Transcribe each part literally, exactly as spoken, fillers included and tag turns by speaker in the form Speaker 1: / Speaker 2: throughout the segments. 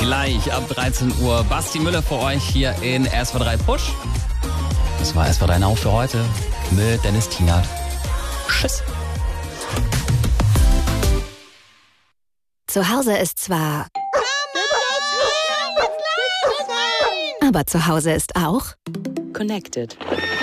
Speaker 1: Gleich ab dreizehn Uhr Basti Müller für euch hier in S V drei Push. Das war S V drei Now für heute mit Dennis Tienert. Tschüss.
Speaker 2: Zu Hause ist zwar... Aber zu Hause ist auch...
Speaker 3: Connected.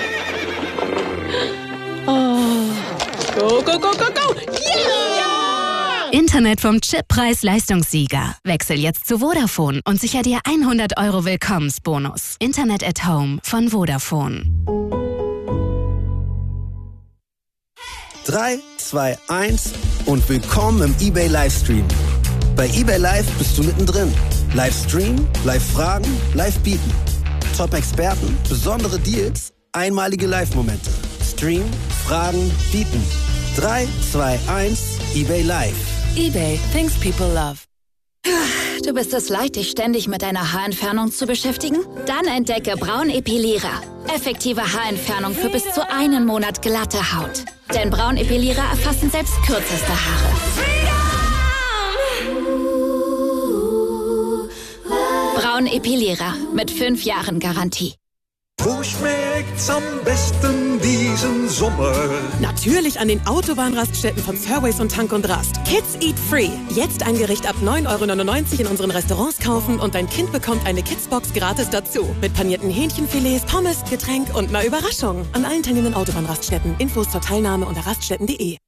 Speaker 3: Oh. Go, go, go, go, go! Yeah!
Speaker 2: Internet vom Chip-Preis-Leistungssieger. Wechsel jetzt zu Vodafone und sicher dir hundert Euro Willkommensbonus. Internet at Home von Vodafone.
Speaker 4: drei, zwei, eins und willkommen im eBay Livestream. Bei eBay Live bist du mittendrin. Livestream, Live-Fragen, Live-Bieten. Top-Experten, besondere Deals, einmalige Live-Momente. Stream, Fragen, Bieten. drei, zwei, eins, eBay Live.
Speaker 2: eBay, things people love. Du bist es leid, dich ständig mit deiner Haarentfernung zu beschäftigen? Dann entdecke Braunepilierer. Effektive Haarentfernung für bis zu einen Monat glatte Haut. Denn Braunepilierer erfassen selbst kürzeste Haare. Braunepilierer mit fünf Jahren Garantie.
Speaker 5: Wo schmeckt's am besten diesen Sommer?
Speaker 6: Natürlich an den Autobahnraststätten von Fairways und Tank und Rast. Kids Eat Free. Jetzt ein Gericht ab neun Euro neunundneunzig in unseren Restaurants kaufen und dein Kind bekommt eine Kidsbox gratis dazu. Mit panierten Hähnchenfilets, Pommes, Getränk und einer Überraschung. An allen teilnehmenden Autobahnraststätten. Infos zur Teilnahme unter raststätten punkt de.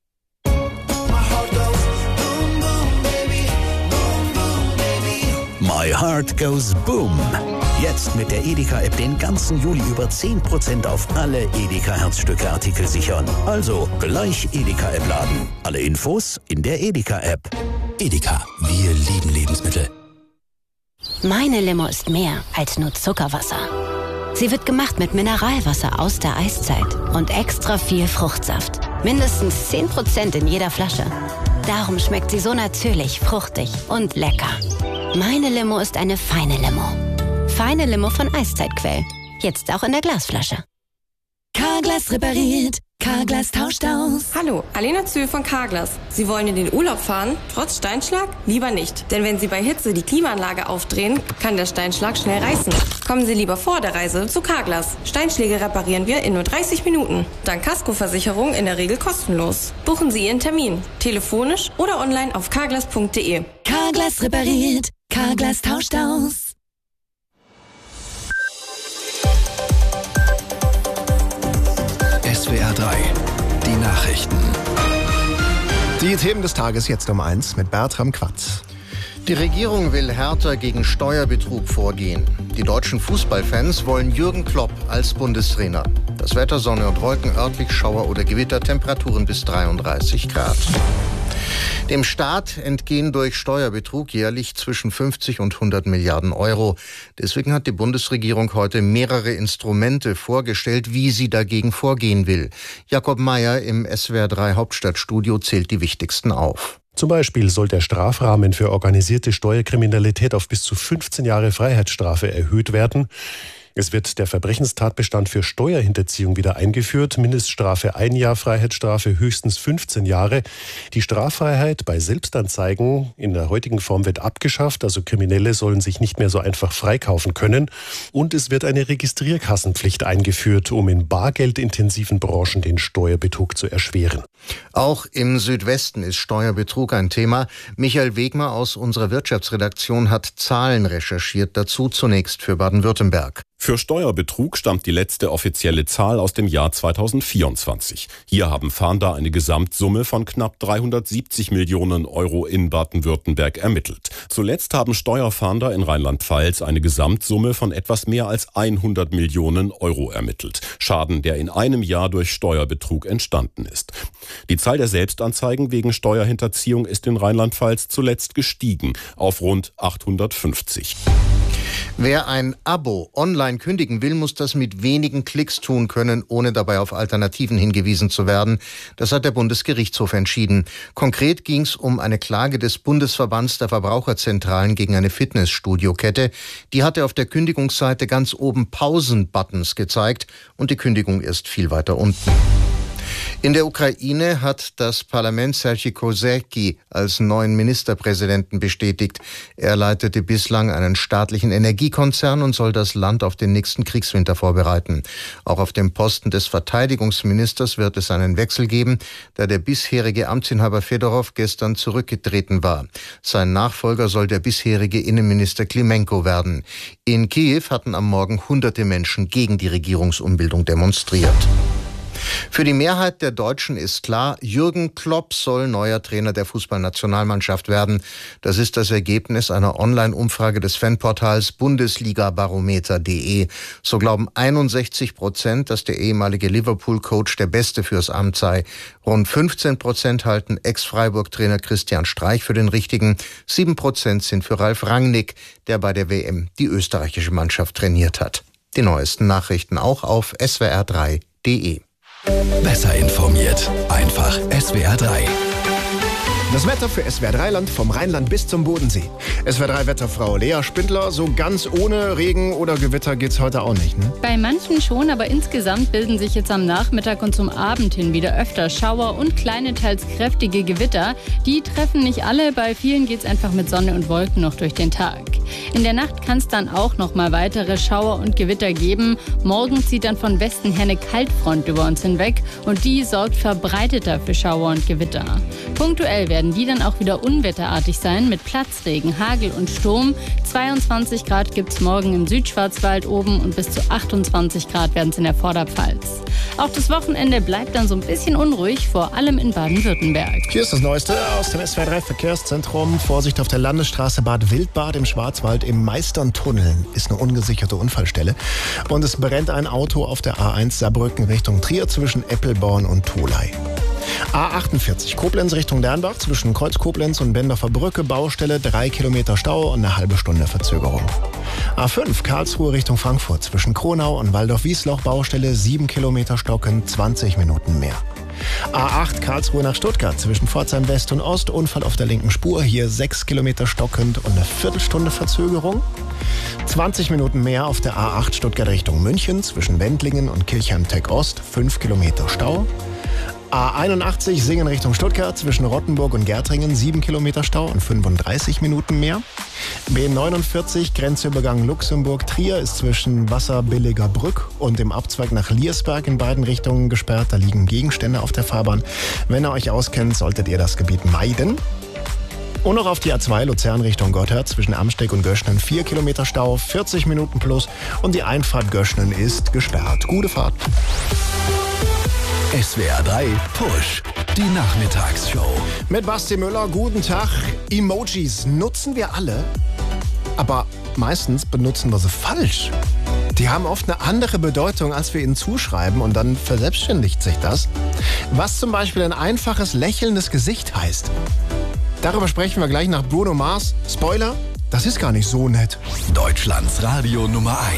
Speaker 7: My Heart Goes Boom. Jetzt mit der Edeka-App den ganzen Juli über zehn Prozent auf alle Edeka-Herzstücke-Artikel sichern. Also gleich Edeka-App laden. Alle Infos in der Edeka-App.
Speaker 8: Edeka, wir lieben Lebensmittel.
Speaker 9: Meine Limo ist mehr als nur Zuckerwasser. Sie wird gemacht mit Mineralwasser aus der Eiszeit und extra viel Fruchtsaft. Mindestens zehn Prozent in jeder Flasche. Darum schmeckt sie so natürlich, fruchtig und lecker. Meine Limo ist eine feine Limo. Feine Limo von Eiszeitquell. Jetzt auch in der Glasflasche.
Speaker 10: Carglass repariert. Carglass tauscht aus.
Speaker 11: Hallo, Alena Zühl von Carglass. Sie wollen in den Urlaub fahren, trotz Steinschlag? Lieber nicht. Denn wenn Sie bei Hitze die Klimaanlage aufdrehen, kann der Steinschlag schnell reißen. Kommen Sie lieber vor der Reise zu Carglass. Steinschläge reparieren wir in nur dreißig Minuten. Dank Kaskoversicherung in der Regel kostenlos. Buchen Sie Ihren Termin. Telefonisch oder online auf carglass punkt de.
Speaker 10: Carglass repariert. Carglass tauscht aus.
Speaker 8: S W R drei, die Nachrichten.
Speaker 12: Die Themen des Tages jetzt um eins mit Bertram Quatz. Die Regierung will härter gegen Steuerbetrug vorgehen. Die deutschen Fußballfans wollen Jürgen Klopp als Bundestrainer. Das Wetter, Sonne und Wolken, örtlich Schauer oder Gewitter, Temperaturen bis dreiunddreißig Grad. Dem Staat entgehen durch Steuerbetrug jährlich zwischen fünfzig und hundert Milliarden Euro. Deswegen hat die Bundesregierung heute mehrere Instrumente vorgestellt, wie sie dagegen vorgehen will. Jakob Mayer im S W R drei Hauptstadtstudio zählt die wichtigsten auf.
Speaker 13: Zum Beispiel soll der Strafrahmen für organisierte Steuerkriminalität auf bis zu fünfzehn Jahre Freiheitsstrafe erhöht werden. Es wird der Verbrechenstatbestand für Steuerhinterziehung wieder eingeführt. Mindeststrafe ein Jahr, Freiheitsstrafe höchstens fünfzehn Jahre. Die Straffreiheit bei Selbstanzeigen in der heutigen Form wird abgeschafft. Also Kriminelle sollen sich nicht mehr so einfach freikaufen können. Und es wird eine Registrierkassenpflicht eingeführt, um in bargeldintensiven Branchen den Steuerbetrug zu erschweren.
Speaker 12: Auch im Südwesten ist Steuerbetrug ein Thema. Michael Wegmer aus unserer Wirtschaftsredaktion hat Zahlen recherchiert, dazu zunächst für Baden-Württemberg.
Speaker 14: Für Steuerbetrug stammt die letzte offizielle Zahl aus dem Jahr zweitausendvierundzwanzig. Hier haben Fahnder eine Gesamtsumme von knapp dreihundertsiebzig Millionen Euro in Baden-Württemberg ermittelt. Zuletzt haben Steuerfahnder in Rheinland-Pfalz eine Gesamtsumme von etwas mehr als hundert Millionen Euro ermittelt. Schaden, der in einem Jahr durch Steuerbetrug entstanden ist. Die Zahl der Selbstanzeigen wegen Steuerhinterziehung ist in Rheinland-Pfalz zuletzt gestiegen auf rund achthundertfünfzig.
Speaker 12: Wer ein Abo online kündigen will, muss das mit wenigen Klicks tun können, ohne dabei auf Alternativen hingewiesen zu werden. Das hat der Bundesgerichtshof entschieden. Konkret ging es um eine Klage des Bundesverbands der Verbraucherzentralen gegen eine Fitnessstudio-Kette. Die hatte auf der Kündigungsseite ganz oben Pausen-Buttons gezeigt und die Kündigung erst viel weiter unten. In der Ukraine hat das Parlament Serhii Kozyrki als neuen Ministerpräsidenten bestätigt. Er leitete bislang einen staatlichen Energiekonzern und soll das Land auf den nächsten Kriegswinter vorbereiten. Auch auf dem Posten des Verteidigungsministers wird es einen Wechsel geben, da der bisherige Amtsinhaber Fedorov gestern zurückgetreten war. Sein Nachfolger soll der bisherige Innenminister Klimenko werden. In Kiew hatten am Morgen hunderte Menschen gegen die Regierungsumbildung demonstriert. Für die Mehrheit der Deutschen ist klar, Jürgen Klopp soll neuer Trainer der Fußballnationalmannschaft werden. Das ist das Ergebnis einer Online-Umfrage des Fanportals Bundesliga-Barometer punkt de. So glauben einundsechzig Prozent, dass der ehemalige Liverpool-Coach der Beste fürs Amt sei. Rund fünfzehn Prozent halten Ex-Freiburg-Trainer Christian Streich für den Richtigen. sieben Prozent sind für Ralf Rangnick, der bei der W M die österreichische Mannschaft trainiert hat. Die neuesten Nachrichten auch auf S W R drei punkt de.
Speaker 8: Besser informiert. Einfach S W R drei.
Speaker 15: Das Wetter für S W R drei Land vom Rheinland bis zum Bodensee. S W R drei Wetterfrau Lea Spindler, so ganz ohne Regen oder Gewitter geht's heute auch nicht, ne?
Speaker 16: Bei manchen schon, aber insgesamt bilden sich jetzt am Nachmittag und zum Abend hin wieder öfter Schauer und kleine, teils kräftige Gewitter. Die treffen nicht alle, bei vielen geht's einfach mit Sonne und Wolken noch durch den Tag. In der Nacht kann es dann auch noch mal weitere Schauer und Gewitter geben. Morgen zieht dann von Westen her eine Kaltfront über uns hinweg und die sorgt verbreiteter für Schauer und Gewitter. Punktuell werden die dann auch wieder unwetterartig sein mit Platzregen, Hagel und Sturm. zweiundzwanzig Grad gibt es morgen im Südschwarzwald oben und bis zu achtundzwanzig Grad werden es in der Vorderpfalz. Auch das Wochenende bleibt dann so ein bisschen unruhig, vor allem in Baden-Württemberg.
Speaker 15: Hier ist das Neueste aus dem S W R drei Verkehrszentrum. Vorsicht auf der Landesstraße Bad Wildbad im Schwarzwald. Im Meisterntunnel ist eine ungesicherte Unfallstelle. Und es brennt ein Auto auf der A eins Saarbrücken Richtung Trier zwischen Eppelborn und Tholey. A achtundvierzig Koblenz Richtung Dernbach zwischen Kreuz Koblenz und Bendorfer Brücke Baustelle, drei Kilometer Stau und eine halbe Stunde Verzögerung. A fünf Karlsruhe Richtung Frankfurt zwischen Kronau und Waldorf-Wiesloch Baustelle, sieben Kilometer stocken, zwanzig Minuten mehr. A acht Karlsruhe nach Stuttgart zwischen Pforzheim West und Ost, Unfall auf der linken Spur, hier sechs Kilometer stockend und eine Viertelstunde Verzögerung. zwanzig Minuten mehr auf der A acht Stuttgart Richtung München zwischen Wendlingen und Kirchheim-Tech Ost, fünf Kilometer Stau. A einundachtzig Singen Richtung Stuttgart zwischen Rottenburg und Gärtringen, sieben Kilometer Stau und fünfunddreißig Minuten mehr. B neunundvierzig Grenzübergang Luxemburg-Trier ist zwischen Wasserbilliger Brück und dem Abzweig nach Liersberg in beiden Richtungen gesperrt. Da liegen Gegenstände auf der Fahrbahn. Wenn ihr euch auskennt, solltet ihr das Gebiet meiden. Und noch auf die A zwei Luzern Richtung Gotthard zwischen Amsteig und Göschnen, vier Kilometer Stau, vierzig Minuten plus und die Einfahrt Göschnen ist gesperrt. Gute Fahrt.
Speaker 8: S W R drei Push, die Nachmittagsshow.
Speaker 15: Mit Basti Müller, guten Tag. Emojis nutzen wir alle, aber meistens benutzen wir sie falsch. Die haben oft eine andere Bedeutung, als wir ihnen zuschreiben und dann verselbstständigt sich das. Was zum Beispiel ein einfaches, lächelndes Gesicht heißt. Darüber sprechen wir gleich nach Bruno Mars. Spoiler, das ist gar nicht so nett.
Speaker 8: Deutschlands Radio Nummer eins.